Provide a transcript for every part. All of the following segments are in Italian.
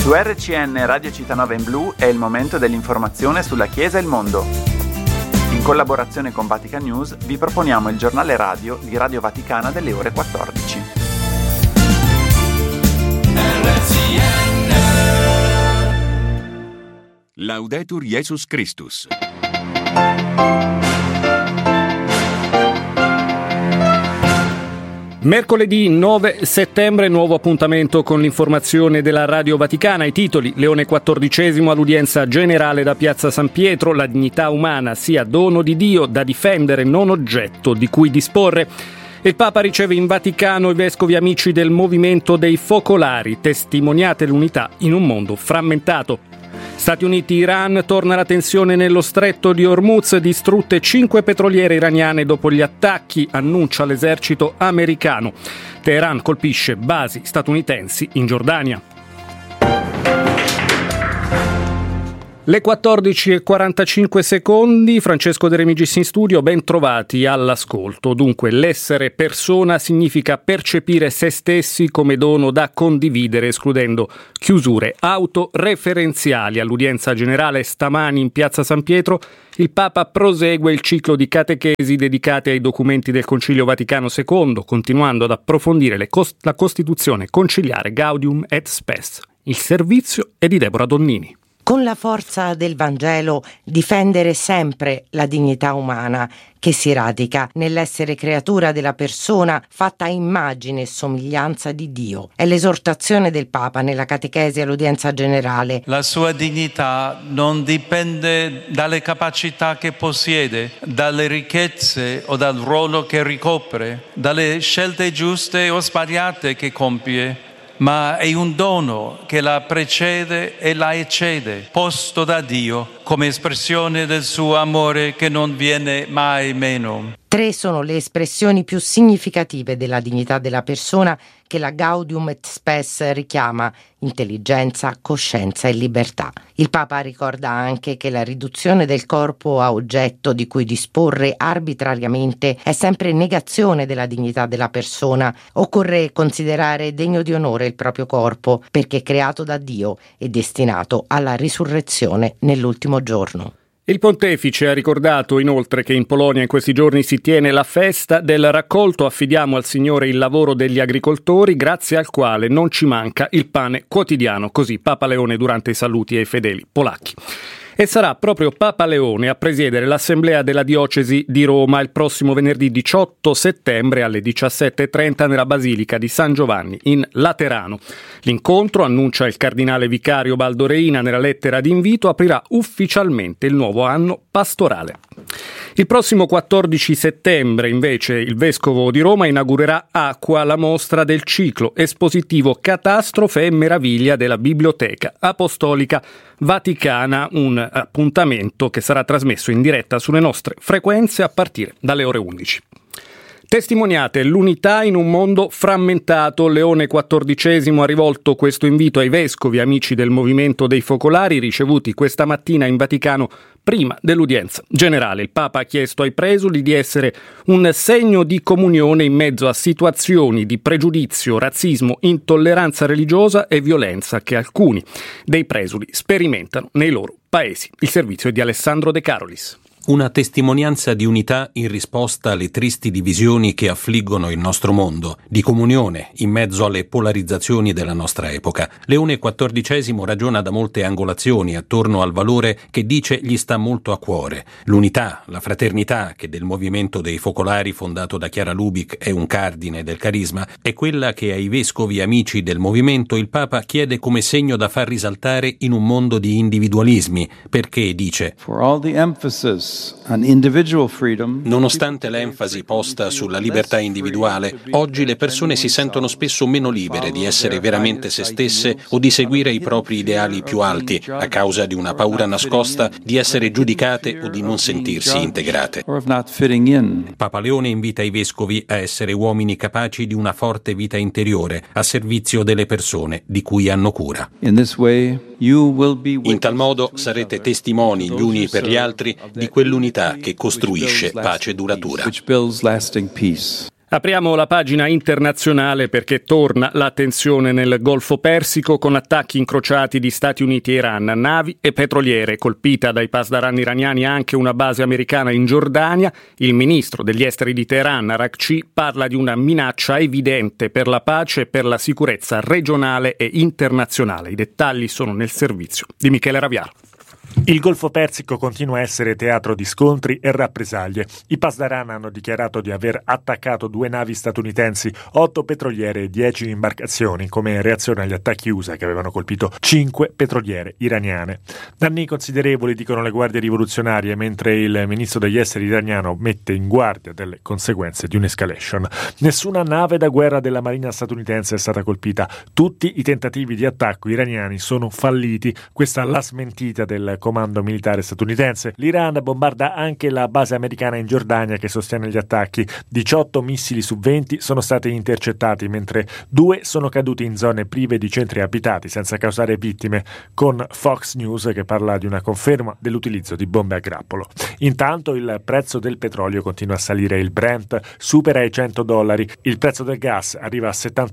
Su RCN Radio Città in Blu è il momento dell'informazione sulla Chiesa e il mondo. In collaborazione con Vatican News vi proponiamo il giornale radio di Radio Vaticana delle ore 14. RCN. Laudetur Jesus Christus. Mercoledì 9 settembre, nuovo appuntamento con l'informazione della Radio Vaticana. I titoli: Leone XIV all'udienza generale da Piazza San Pietro, la dignità umana sia dono di Dio, da difendere, non oggetto di cui disporre. Il Papa riceve in Vaticano i vescovi amici del movimento dei focolari, testimoniate l'unità in un mondo frammentato. Stati Uniti-Iran, torna la tensione nello stretto di Hormuz, distrutte 5 petroliere iraniane dopo gli attacchi, annuncia l'esercito americano. Teheran colpisce basi statunitensi in Giordania. Le 14:45, Francesco De Remigis in studio, ben trovati all'ascolto. Dunque, l'essere persona significa percepire se stessi come dono da condividere, escludendo chiusure autoreferenziali. All'udienza generale stamani in Piazza San Pietro, il Papa prosegue il ciclo di catechesi dedicate ai documenti del Concilio Vaticano II, continuando ad approfondire la Costituzione conciliare Gaudium et Spes. Il servizio è di Deborah Donnini. Con la forza del Vangelo difendere sempre la dignità umana che si radica nell'essere creatura della persona fatta a immagine e somiglianza di Dio. È l'esortazione del Papa nella catechesi all'udienza generale. La sua dignità non dipende dalle capacità che possiede, dalle ricchezze o dal ruolo che ricopre, dalle scelte giuste o sbagliate che compie, ma è un dono che la precede e la eccede, posto da Dio come espressione del suo amore che non viene mai meno. 3 sono le espressioni più significative della dignità della persona che la Gaudium et Spes richiama: intelligenza, coscienza e libertà. Il Papa ricorda anche che la riduzione del corpo a oggetto di cui disporre arbitrariamente è sempre negazione della dignità della persona. Occorre considerare degno di onore il proprio corpo, perché creato da Dio e destinato alla risurrezione nell'ultimo giorno. Il pontefice ha ricordato inoltre che in Polonia in questi giorni si tiene la festa del raccolto Affidiamo al Signore il lavoro degli agricoltori, grazie al quale non ci manca il pane quotidiano, così Papa Leone durante i saluti ai fedeli polacchi. E sarà proprio Papa Leone a presiedere l'Assemblea della Diocesi di Roma il prossimo venerdì 18 settembre alle 17:30 nella Basilica di San Giovanni in Laterano. L'incontro, annuncia il cardinale vicario Baldo Reina nella lettera di invito, aprirà ufficialmente il nuovo anno pastorale. Il prossimo 14 settembre, invece, il Vescovo di Roma inaugurerà Acqua, la mostra del ciclo espositivo Catastrofe e meraviglia della Biblioteca Apostolica Vaticana, un appuntamento che sarà trasmesso in diretta sulle nostre frequenze a partire dalle ore 11. Testimoniate l'unità in un mondo frammentato. Leone XIV ha rivolto questo invito ai vescovi amici del movimento dei focolari ricevuti questa mattina in Vaticano prima dell'udienza generale. Il Papa ha chiesto ai presuli di essere un segno di comunione in mezzo a situazioni di pregiudizio, razzismo, intolleranza religiosa e violenza che alcuni dei presuli sperimentano nei loro paesi. Il servizio è di Alessandro De Carolis. Una testimonianza di unità in risposta alle tristi divisioni che affliggono il nostro mondo, di comunione in mezzo alle polarizzazioni della nostra epoca. Leone XIV ragiona da molte angolazioni attorno al valore che dice gli sta molto a cuore: l'unità, la fraternità, che del movimento dei focolari fondato da Chiara Lubich è un cardine del carisma, è quella che ai vescovi amici del movimento il Papa chiede come segno da far risaltare in un mondo di individualismi, perché dice: For all the emphasis nonostante l'enfasi posta sulla libertà individuale, oggi le persone si sentono spesso meno libere di essere veramente se stesse o di seguire i propri ideali più alti, a causa di una paura nascosta di essere giudicate o di non sentirsi integrate. Papa Leone invita i vescovi a essere uomini capaci di una forte vita interiore, a servizio delle persone di cui hanno cura. In tal modo sarete testimoni gli uni per gli altri di quell'unità che costruisce pace duratura. Apriamo la pagina internazionale perché torna la tensione nel Golfo Persico con attacchi incrociati di Stati Uniti e Iran, navi e petroliere. Colpita dai pasdaran iraniani anche una base americana in Giordania. Il ministro degli esteri di Teheran, Araghchi, parla di una minaccia evidente per la pace e per la sicurezza regionale e internazionale. I dettagli sono nel servizio di Michele Raviaro. Il Golfo Persico continua a essere teatro di scontri e rappresaglie. I pasdaran hanno dichiarato di aver attaccato 2 navi statunitensi, 8 petroliere e 10 imbarcazioni come reazione agli attacchi USA che avevano colpito 5 petroliere iraniane. Danni considerevoli, dicono le guardie rivoluzionarie, mentre il ministro degli esteri iraniano mette in guardia delle conseguenze di un'escalation. Nessuna nave da guerra della marina statunitense è stata colpita. Tutti i tentativi di attacco iraniani sono falliti. Questa è la smentita del comando militare statunitense. L'Iran bombarda anche la base americana in Giordania che sostiene gli attacchi. 18 missili su 20 sono stati intercettati, mentre 2 sono caduti in zone prive di centri abitati senza causare vittime, con Fox News che parla di una conferma dell'utilizzo di bombe a grappolo. Intanto il prezzo del petrolio continua a salire, il Brent supera i $100, il prezzo del gas arriva a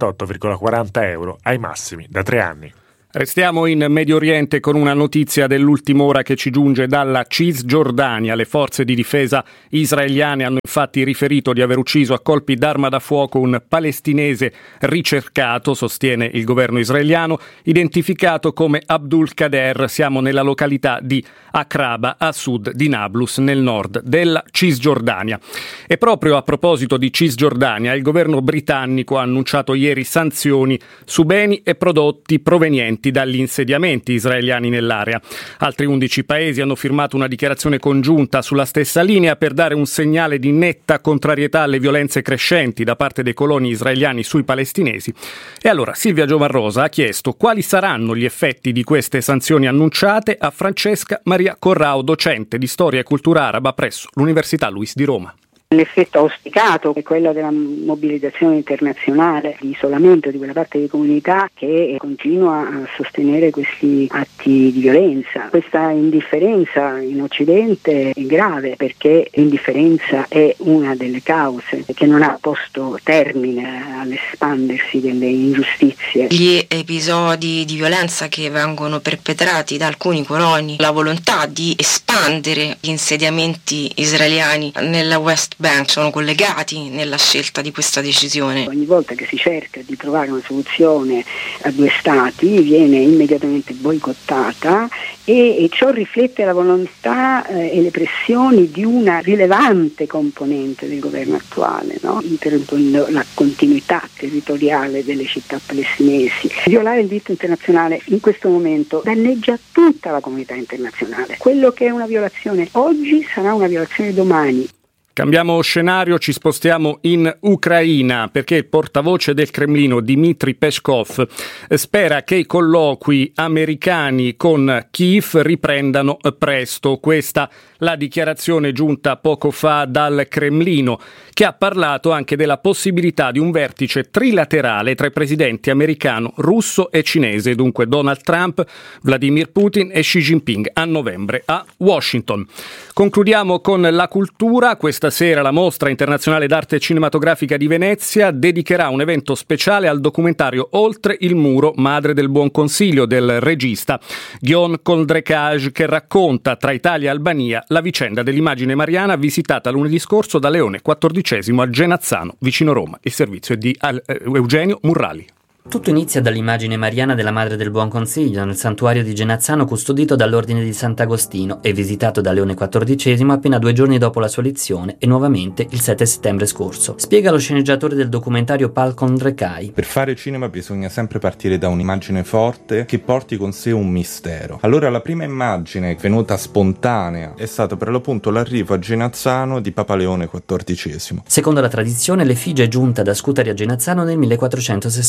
78,40 euro, ai massimi da 3 anni. Restiamo in Medio Oriente con una notizia dell'ultima ora che ci giunge dalla Cisgiordania. Le forze di difesa israeliane hanno infatti riferito di aver ucciso a colpi d'arma da fuoco un palestinese ricercato, sostiene il governo israeliano, identificato come Abdul Kader. Siamo nella località di Akraba, a sud di Nablus, nel nord della Cisgiordania. E proprio a proposito di Cisgiordania, il governo britannico ha annunciato ieri sanzioni su beni e prodotti provenienti dagli insediamenti israeliani nell'area. Altri 11 paesi hanno firmato una dichiarazione congiunta sulla stessa linea per dare un segnale di netta contrarietà alle violenze crescenti da parte dei coloni israeliani sui palestinesi. E allora Silvia Giovarrosa ha chiesto quali saranno gli effetti di queste sanzioni annunciate a Francesca Maria Corrao, docente di storia e cultura araba presso l'Università Luis di Roma. L'effetto auspicato è quello della mobilitazione internazionale, di isolamento di quella parte di comunità che continua a sostenere questi atti di violenza. Questa indifferenza in Occidente è grave perché l'indifferenza è una delle cause che non ha posto termine all'espandersi delle ingiustizie. Gli episodi di violenza che vengono perpetrati da alcuni coloni, la volontà di espandere gli insediamenti israeliani nella West Bank sono collegati nella scelta di questa decisione. Ogni volta che si cerca di trovare una soluzione a 2 stati viene immediatamente boicottata e ciò riflette la volontà e le pressioni di una rilevante componente del governo attuale, no? Interrompendo la continuità territoriale delle città palestinesi. Violare il diritto internazionale in questo momento danneggia tutta la comunità internazionale. Quello che è una violazione oggi sarà una violazione domani. Cambiamo scenario, ci spostiamo in Ucraina perché il portavoce del Cremlino Dmitry Peskov spera che i colloqui americani con Kiev riprendano presto. Questa la dichiarazione giunta poco fa dal Cremlino, che ha parlato anche della possibilità di un vertice trilaterale tra i presidenti americano, russo e cinese, dunque Donald Trump, Vladimir Putin e Xi Jinping a novembre a Washington. Concludiamo con la cultura. Questa sera la Mostra Internazionale d'Arte Cinematografica di Venezia dedicherà un evento speciale al documentario Oltre il muro, Madre del buon consiglio, del regista Guillaume Coldrecage, che racconta tra Italia e Albania la vicenda dell'immagine mariana visitata lunedì scorso da Leone XIV a Genazzano, vicino Roma. Il servizio è di Eugenio Murrali. Tutto inizia dall'immagine mariana della Madre del Buon Consiglio nel santuario di Genazzano, custodito dall'Ordine di Sant'Agostino e visitato da Leone XIV appena 2 giorni dopo la sua lezione e nuovamente il 7 settembre scorso. Spiega lo sceneggiatore del documentario Pál Condrecai. Per fare cinema bisogna sempre partire da un'immagine forte che porti con sé un mistero. Allora la prima immagine venuta spontanea è stata per l'appunto l'arrivo a Genazzano di Papa Leone XIV. Secondo la tradizione, l'effigie è giunta da Scutari a Genazzano nel 1466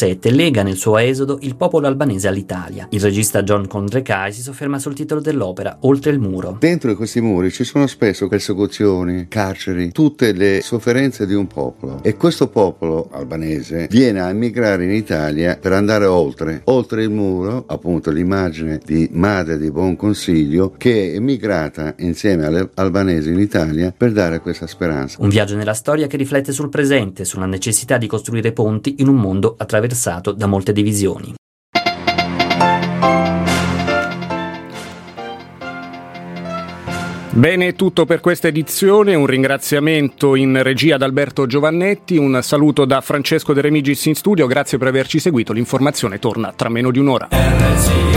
17 lega nel suo esodo il popolo albanese all'Italia. Il regista John Condrekaj si sofferma sul titolo dell'opera, Oltre il muro. Dentro questi muri ci sono spesso persecuzioni, carceri, tutte le sofferenze di un popolo, e questo popolo albanese viene a emigrare in Italia per andare oltre il muro, appunto l'immagine di Madre di Buon Consiglio che è emigrata insieme alle albanesi in Italia per dare questa speranza. Un viaggio nella storia che riflette sul presente, sulla necessità di costruire ponti in un mondo attraversato da molte divisioni. Bene, è tutto per questa edizione, un ringraziamento in regia ad Alberto Giovannetti, un saluto da Francesco De Remigis in studio, grazie per averci seguito, l'informazione torna tra meno di un'ora.